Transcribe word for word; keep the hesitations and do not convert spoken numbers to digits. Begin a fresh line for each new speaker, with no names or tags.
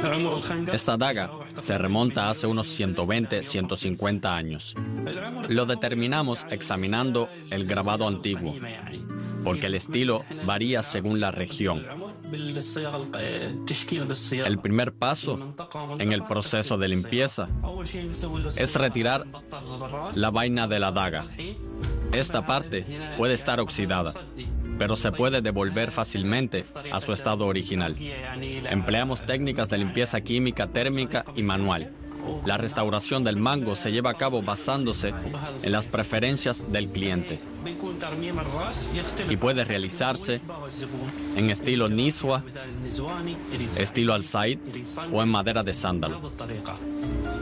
Esta daga se remonta hace unos ciento veinte, ciento cincuenta años. Lo determinamos examinando el grabado antiguo, porque el estilo varía según la región. El primer paso en el proceso de limpieza es retirar la vaina de la daga. Esta parte puede estar oxidada, pero se puede devolver fácilmente a su estado original. Empleamos técnicas de limpieza química, térmica y manual. La restauración del mango se lleva a cabo basándose en las preferencias del cliente y puede realizarse en estilo Niswa, estilo Al-Said o en madera de sándalo.